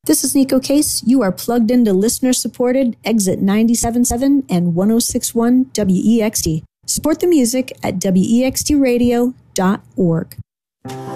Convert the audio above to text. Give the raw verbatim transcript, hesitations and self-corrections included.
This is Nico Case. You are plugged into listener-supported Exit ninety-seven point seven and one oh six point one W E X T. Support the music at W E X T radio dot org.